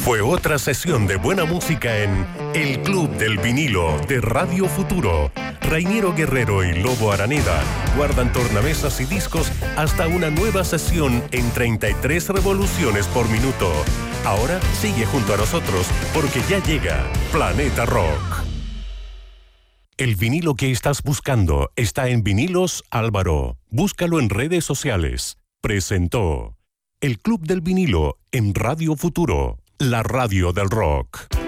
Fue otra sesión de buena música en El Club del Vinilo de Radio Futuro. Reiniero Guerrero y Lobo Araneda guardan tornamesas y discos hasta una nueva sesión en 33 revoluciones por minuto. Ahora sigue junto a nosotros porque ya llega Planeta Rock. El vinilo que estás buscando está en Vinilos Álvaro. Búscalo en redes sociales. Presentó El Club del Vinilo en Radio Futuro, la radio del rock.